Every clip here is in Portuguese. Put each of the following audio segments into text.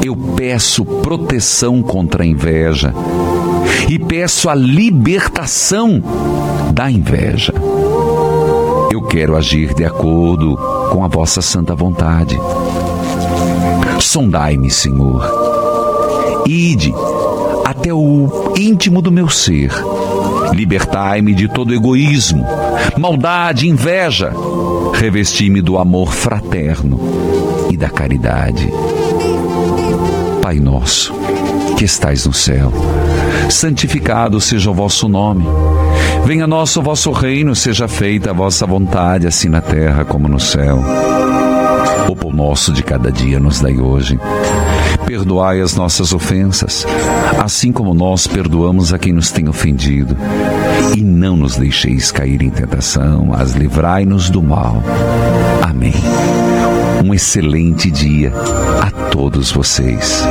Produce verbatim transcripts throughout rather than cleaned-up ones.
Eu peço proteção contra a inveja e peço a libertação da inveja. Eu quero agir de acordo com a vossa santa vontade. Sondai-me, Senhor. Ide até o íntimo do meu ser. Libertai-me de todo egoísmo, maldade, inveja. Revesti-me do amor fraterno e da caridade. Pai nosso, que estais no céu, santificado seja o vosso nome. Venha a nós o vosso reino, seja feita a vossa vontade, assim na terra como no céu. O pão nosso de cada dia nos dai hoje. Perdoai as nossas ofensas, assim como nós perdoamos a quem nos tem ofendido. E não nos deixeis cair em tentação, mas livrai-nos do mal. Amém. Um excelente dia a todos vocês.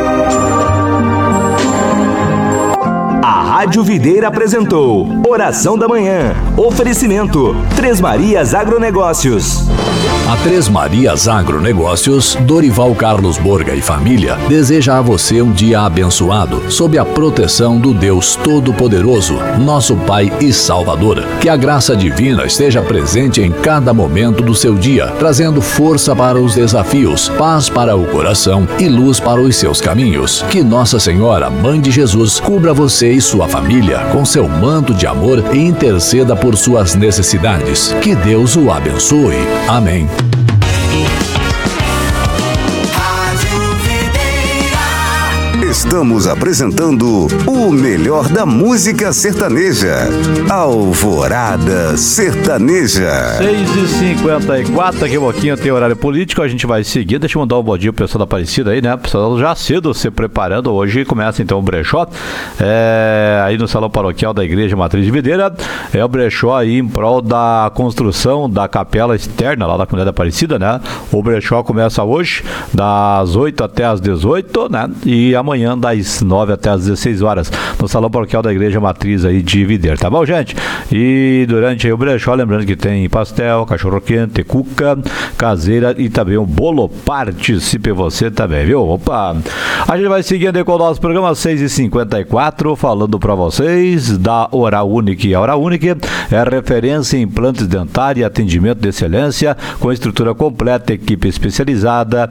A Rádio Videira apresentou Oração da Manhã. Oferecimento Três Marias Agronegócios. A Três Marias Agronegócios, Dorival Carlos Borga e família, deseja a você um dia abençoado, sob a proteção do Deus Todo-Poderoso, nosso Pai e Salvador. Que a graça divina esteja presente em cada momento do seu dia, trazendo força para os desafios, paz para o coração e luz para os seus caminhos. Que Nossa Senhora, Mãe de Jesus, cubra você e sua família com seu manto de amor e interceda por suas necessidades. Que Deus o abençoe. Amém. Estamos apresentando o melhor da música sertaneja. Alvorada Sertaneja. seis e cinquenta e quatro, daqui a pouquinho tem horário político, a gente vai seguir. Deixa eu mandar um bom dia pro pessoal da Aparecida aí, né? O pessoal já cedo se preparando. Hoje começa então o brechó é, aí no Salão Paroquial da Igreja Matriz de Videira. É o brechó aí em prol da construção da capela externa lá da comunidade Aparecida, né? O brechó começa hoje, das oito até as dezoito, né? E amanhã das nove até as dezesseis horas, no Salão Paroquial da Igreja Matriz aí de Videira, tá bom, gente? E durante aí o brechó, lembrando que tem pastel, cachorro-quente, cuca caseira e também um bolo. Participe você também, viu? Opa! A gente vai seguindo aí com o nosso programa seis e cinquenta e quatro, falando pra vocês da Oral Unique. A Oral Unique é referência em implantes dentários e atendimento de excelência, com estrutura completa, equipe especializada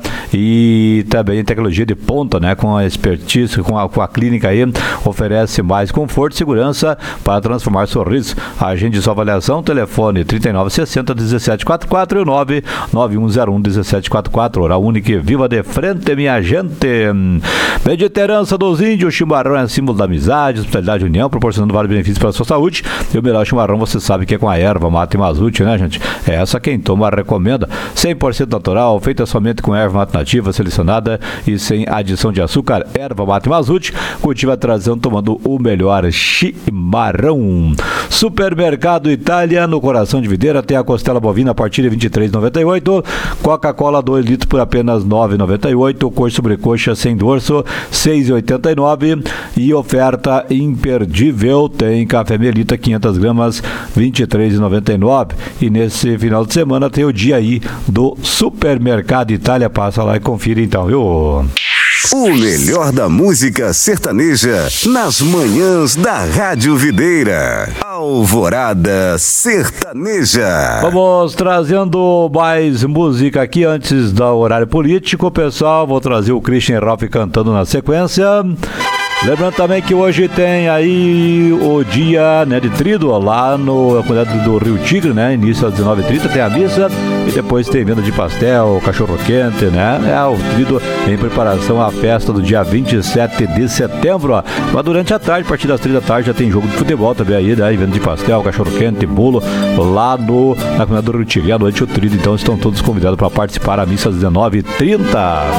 e também tecnologia de ponta, né? Com a expertise, com a, com a clínica aí, oferece mais conforto e segurança para transformar sorrisos. Agende sua avaliação, telefone trinta e nove sessenta, dezessete quarenta e quatro e nove nove um zero um, dezessete quarenta e quatro. Oral Unique, viva de frente, minha gente. Mediterrânea dos Índios, chimarrão é símbolo da amizade, hospitalidade e união, proporcionando vários benefícios para a sua saúde. E o melhor chimarrão, você sabe que é com a erva mate mazute, né, gente? É essa quem toma recomenda. cem por cento natural, feita somente com erva mate nativa, selecionada e sem adição de açúcar. Erva mate mazute, cultiva a tradição tomando o melhor chimarrão. Supermercado Itália, no coração de Videira, tem a costela bovina a partir de vinte e três reais e noventa e oito centavos, Coca-Cola dois litros por apenas nove reais e noventa e oito centavos, coxa sobre coxa sem dorso seis reais e oitenta e nove centavos e oferta imperdível, tem café Melita quinhentas gramas vinte e três reais e noventa e nove centavos. E nesse final de semana tem o dia aí do Supermercado Itália, passa lá e confira então, viu? O melhor da música sertaneja nas manhãs da Rádio Videira. Alvorada Sertaneja. Vamos trazendo mais música aqui antes do horário político, pessoal. Vou trazer o Christian Ralph cantando na sequência. Lembrando também que hoje tem aí o dia, né, de Tríduo lá no, na comunidade do Rio Tigre, né? Início às dezenove e trinta tem a missa e depois tem venda de pastel, cachorro-quente, né? É o Tríduo em preparação à festa do dia vinte e sete de setembro. Ó. Mas durante a tarde, a partir das três da tarde, já tem jogo de futebol também aí, né? Venda de pastel, cachorro-quente, bolo lá no, na comunidade do Rio Tigre. À noite o Tríduo, então estão todos convidados para participar da missa às dezenove e trinta.